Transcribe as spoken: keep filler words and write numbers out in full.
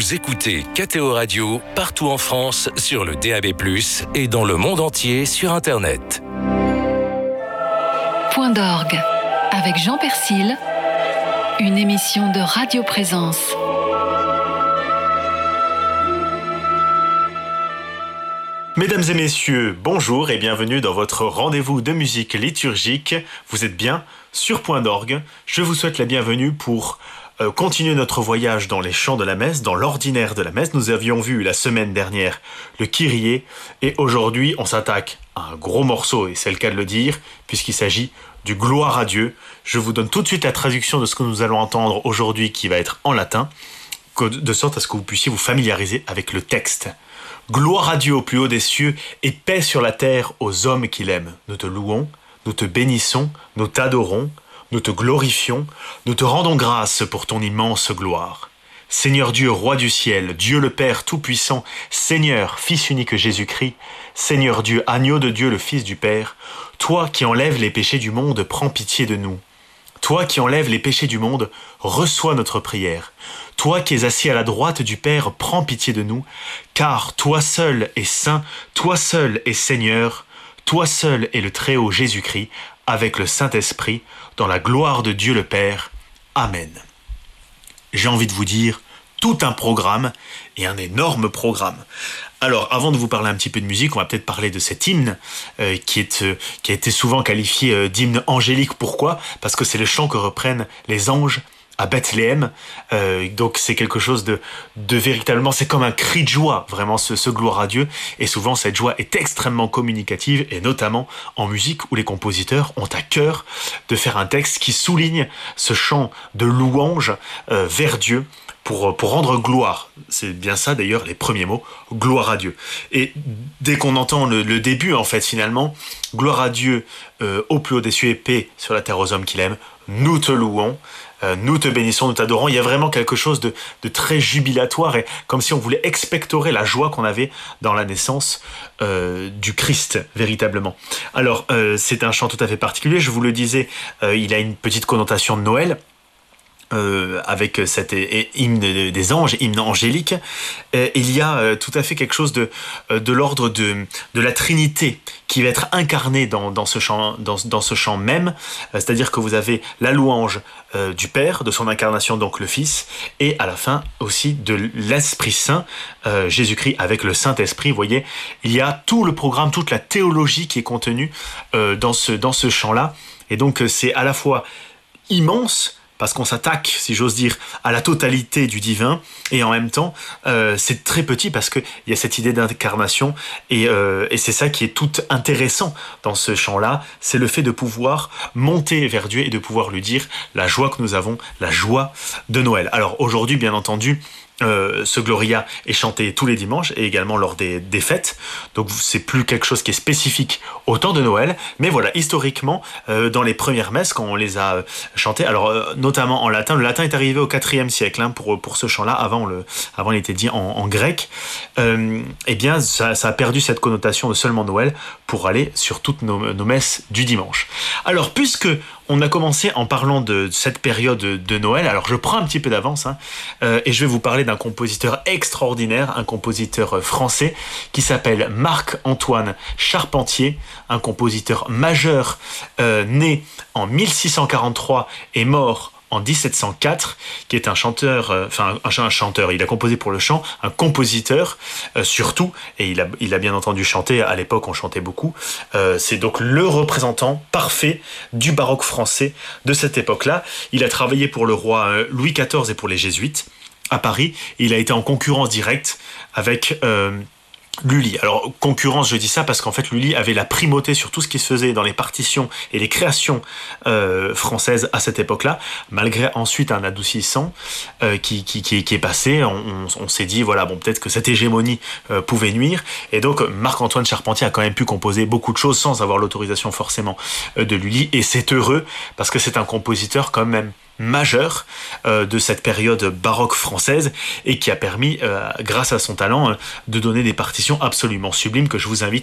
Vous écoutez K T O Radio partout en France sur le D A B plus, et dans le monde entier sur Internet. Point d'orgue avec Jean Persil, une émission de Radio Présence. Mesdames et messieurs, bonjour et bienvenue dans votre rendez-vous de musique liturgique. Vous êtes bien sur Point d'orgue. Je vous souhaite la bienvenue pour euh, continuer notre voyage dans les chants de la messe, dans l'ordinaire de la messe. Nous avions vu la semaine dernière le Kyrie et aujourd'hui on s'attaque à un gros morceau, et c'est le cas de le dire, puisqu'il s'agit du Gloire à Dieu. Je vous donne tout de suite la traduction de ce que nous allons entendre aujourd'hui, qui va être en latin, de sorte à ce que vous puissiez vous familiariser avec le texte. Gloire à Dieu au plus haut des cieux et paix sur la terre aux hommes qu'il aime. Nous te louons, nous te bénissons, nous t'adorons, nous te glorifions, nous te rendons grâce pour ton immense gloire. Seigneur Dieu, roi du ciel, Dieu le Père tout-puissant, Seigneur, Fils unique Jésus-Christ, Seigneur Dieu, agneau de Dieu, le Fils du Père, toi qui enlèves les péchés du monde, prends pitié de nous. Toi qui enlèves les péchés du monde, reçois notre prière. Toi qui es assis à la droite du Père, prends pitié de nous, car toi seul es saint, toi seul es Seigneur, toi seul est le Très-Haut Jésus-Christ, avec le Saint-Esprit, dans la gloire de Dieu le Père. Amen. J'ai envie de vous dire, tout un programme, et un énorme programme. Alors, avant de vous parler un petit peu de musique, on va peut-être parler de cet hymne euh, qui, est, euh, qui a été souvent qualifié euh, d'hymne angélique. Pourquoi ? Parce que c'est le chant que reprennent les anges à Bethléem. Euh, donc c'est quelque chose de, de véritablement, c'est comme un cri de joie, vraiment, ce, ce gloire à Dieu. Et souvent, cette joie est extrêmement communicative, et notamment en musique où les compositeurs ont à cœur de faire un texte qui souligne ce chant de louange euh, vers Dieu, Pour, pour rendre gloire. C'est bien ça d'ailleurs les premiers mots, gloire à Dieu. Et dès qu'on entend le, le début, en fait, finalement, gloire à Dieu euh, au plus haut des cieux et paix sur la terre aux hommes qu'il aime, nous te louons, euh, nous te bénissons, nous t'adorons. Il y a vraiment quelque chose de, de très jubilatoire, et comme si on voulait expectorer la joie qu'on avait dans la naissance euh, du Christ, véritablement. Alors, euh, c'est un chant tout à fait particulier, je vous le disais, euh, il a une petite connotation de Noël, Euh, avec cet hymne des anges, hymne angélique. Euh, il y a euh, tout à fait quelque chose de, euh, de l'ordre de, de la Trinité qui va être incarné dans, dans, ce chant, dans, dans ce chant même, euh, c'est-à-dire que vous avez la louange euh, du Père, de son incarnation, donc le Fils, et à la fin aussi de l'Esprit Saint, euh, Jésus-Christ avec le Saint-Esprit. Vous voyez, il y a tout le programme, toute la théologie qui est contenue euh, dans ce, dans ce chant-là, et donc euh, c'est à la fois immense, parce qu'on s'attaque, si j'ose dire, à la totalité du divin, et en même temps, euh, c'est très petit parce qu'il y a cette idée d'incarnation, et, euh, et c'est ça qui est tout intéressant dans ce chant-là, c'est le fait de pouvoir monter vers Dieu et de pouvoir lui dire la joie que nous avons, la joie de Noël. Alors aujourd'hui, bien entendu, Euh, ce Gloria est chanté tous les dimanches et également lors des, des fêtes, donc c'est plus quelque chose qui est spécifique au temps de Noël, mais voilà, historiquement, euh, dans les premières messes, quand on les a euh, chantées, alors euh, notamment en latin, le latin est arrivé au quatrième siècle, hein, pour, pour ce chant-là, avant, le, avant il était dit en, en grec, euh, eh bien ça, ça a perdu cette connotation de seulement Noël pour aller sur toutes nos, nos messes du dimanche. Alors, puisque on a commencé en parlant de cette période de Noël, alors je prends un petit peu d'avance, hein, euh, et je vais vous parler d'un compositeur extraordinaire, un compositeur français qui s'appelle Marc-Antoine Charpentier, un compositeur majeur euh, né en mille six cent quarante-trois et mort en dix-sept cent quatre, qui est un chanteur, euh, enfin un, un chanteur, il a composé pour le chant, un compositeur euh, surtout, et il a, il a bien entendu chanté, à l'époque on chantait beaucoup, euh, c'est donc le représentant parfait du baroque français de cette époque-là. Il a travaillé pour le roi euh, Louis quatorze et pour les jésuites à Paris, et il a été en concurrence directe avec euh, Lully. Alors, concurrence, je dis ça parce qu'en fait, Lully avait la primauté sur tout ce qui se faisait dans les partitions et les créations euh, françaises à cette époque-là, malgré ensuite un adoucissant euh, qui, qui, qui, qui est passé. On, on, on s'est dit, voilà, bon, peut-être que cette hégémonie euh, pouvait nuire. Et donc, Marc-Antoine Charpentier a quand même pu composer beaucoup de choses sans avoir l'autorisation forcément euh, de Lully. Et c'est heureux parce que c'est un compositeur quand même majeur euh, de cette période baroque française et qui a permis, euh, grâce à son talent, euh, de donner des partitions absolument sublimes que je vous invite